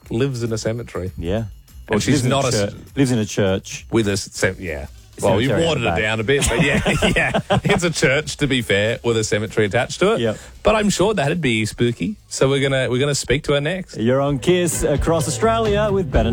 lives in a cemetery. Yeah. And she's not lives in a church. with a yeah. Well, you Cemetery watered out it the down a bit, but yeah, it's a church, to be fair, with a cemetery attached to it. Yep. But I'm sure that'd be spooky. So we're gonna speak to her next. You're on Kiss across Australia with Ben and